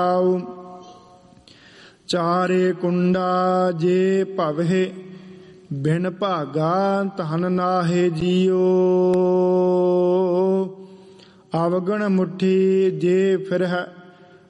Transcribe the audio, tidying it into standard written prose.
ਚਾਰੇ ਕੁੰਡਾ ਜੇ ਭਵਹਿ ਬਿਨ ਭਾਗਾ ਧਨ ਨਾਹਿ ਜੀਓ। ਅਵਗਣ ਮੁਠੀ ਜੇ ਫਿਰਹਿ